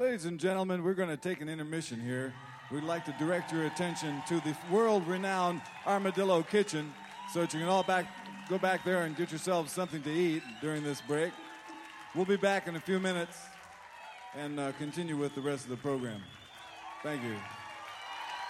Ladies and gentlemen, we're going to take an intermission here. We'd like to direct your attention to the world-renowned Armadillo Kitchen so that you can all go back there and get yourselves something to eat during this break. We'll be back in a few minutes and continue with the rest of the program. Thank you.